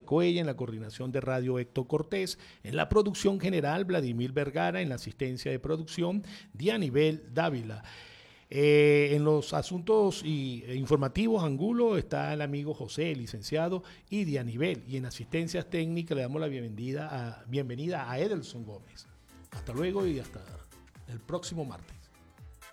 Coella, en la coordinación de radio Héctor Cortés, en la producción general Vladimir Vergara, en la asistencia de producción Dianibel Dávila. En los asuntos informativos Angulo está el amigo José, el licenciado, y Dianibel. Y en asistencias técnicas le damos la bienvenida a Edelson Gómez. Hasta luego y hasta el próximo martes.